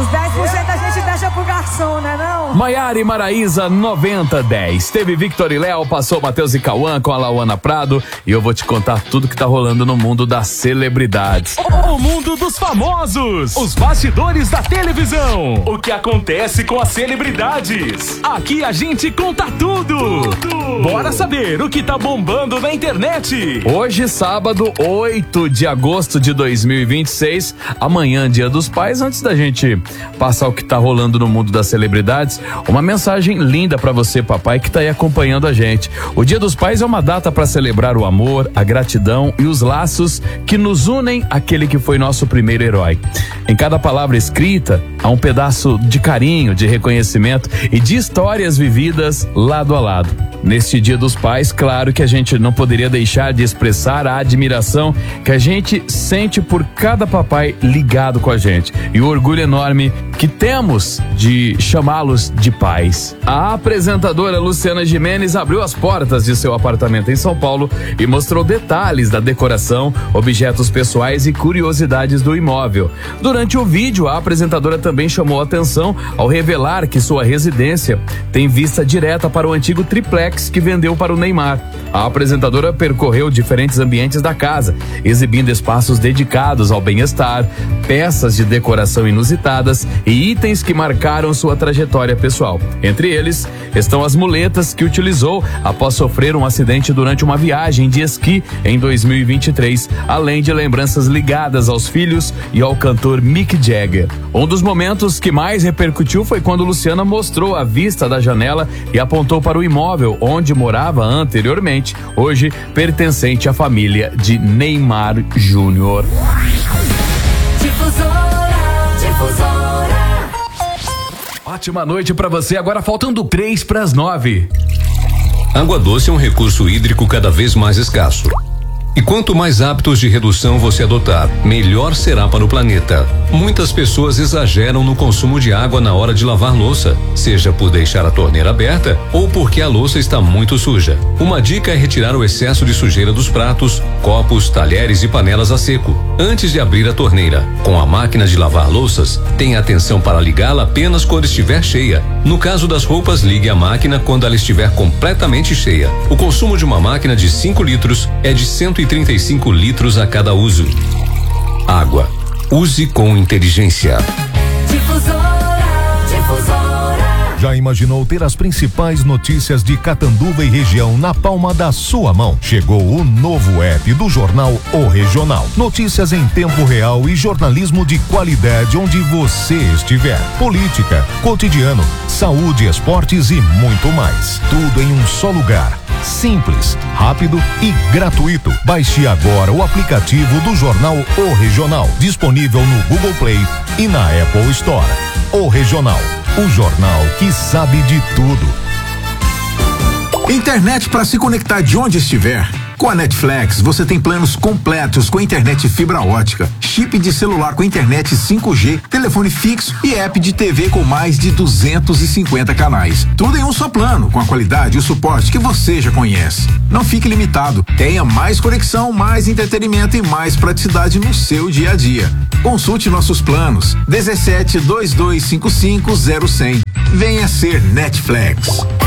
10% a gente deixa pro garçom, né não? Maiara e Maraísa 9010. Teve Victor e Léo, passou Matheus e Cauã com a Lauana Prado. E eu vou te contar tudo que tá rolando no mundo das celebridades. O mundo dos famosos. Os bastidores da televisão. O que acontece com as celebridades. Aqui a gente conta tudo. Bora saber o que tá bombando na internet. Hoje, sábado, 8 de agosto de 2026. Amanhã, Dia dos Pais. Antes da gente passar o que tá rolando no mundo das celebridades, uma mensagem linda pra você, papai, que tá aí acompanhando a gente. O Dia dos Pais é uma data para celebrar o amor, a gratidão e os laços que nos unem àquele que foi nosso primeiro herói. Em cada palavra escrita, há um pedaço de carinho, de reconhecimento e de histórias vividas lado a lado. Neste Dia dos Pais, claro que a gente não poderia deixar de expressar a admiração que a gente sente por cada papai ligado com a gente e o orgulho enorme que temos de chamá-los de pais. A apresentadora Luciana Gimenez abriu as portas de seu apartamento em São Paulo e mostrou detalhes da decoração, objetos pessoais e curiosidades do imóvel. Durante o vídeo, a apresentadora também chamou atenção ao revelar que sua residência tem vista direta para o antigo triplex que vendeu para o Neymar. A apresentadora percorreu diferentes ambientes da casa, exibindo espaços dedicados ao bem-estar, peças de decoração inusitadas e itens que marcaram sua trajetória pessoal. Entre eles estão as muletas que utilizou após sofrer um acidente durante uma viagem de esqui em 2023, além de lembranças ligadas aos filhos e ao cantor Mick Jagger. Um dos momentos que mais repercutiu foi quando Luciana mostrou a vista da janela e apontou para o imóvel onde morava anteriormente, hoje pertencente à família de Neymar Júnior. Ótima noite pra você, agora faltando 8:03. Água doce é um recurso hídrico cada vez mais escasso. E quanto mais hábitos de redução você adotar, melhor será para o planeta. Muitas pessoas exageram no consumo de água na hora de lavar louça, seja por deixar a torneira aberta ou porque a louça está muito suja. Uma dica é retirar o excesso de sujeira dos pratos, copos, talheres e panelas a seco, antes de abrir a torneira. Com a máquina de lavar louças, tenha atenção para ligá-la apenas quando estiver cheia. No caso das roupas, ligue a máquina quando ela estiver completamente cheia. O consumo de uma máquina de 5 litros é de 135 litros a cada uso. Água. Use com inteligência. Já imaginou ter as principais notícias de Catanduva e região na palma da sua mão? Chegou o novo app do jornal O Regional. Notícias em tempo real e jornalismo de qualidade onde você estiver. Política, cotidiano, saúde, esportes e muito mais. Tudo em um só lugar. Simples, rápido e gratuito. Baixe agora o aplicativo do jornal O Regional, disponível no Google Play e na Apple Store. O Regional, o jornal que sabe de tudo. Internet para se conectar de onde estiver. Com a Netflix, você tem planos completos com internet fibra ótica, chip de celular com internet 5G, telefone fixo e app de TV com mais de 250 canais. Tudo em um só plano, com a qualidade e o suporte que você já conhece. Não fique limitado. Tenha mais conexão, mais entretenimento e mais praticidade no seu dia a dia. Consulte nossos planos. 17 2255 0100. Venha ser Netflix.